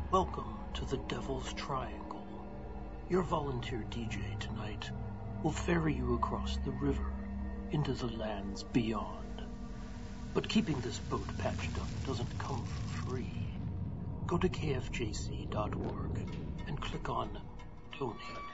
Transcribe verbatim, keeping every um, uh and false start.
Welcome to the Devil's Triangle. Your volunteer D J tonight will ferry you across the river into the lands beyond. But keeping this boat patched up doesn't come for free. Go to K F J C dot org and click on Donate.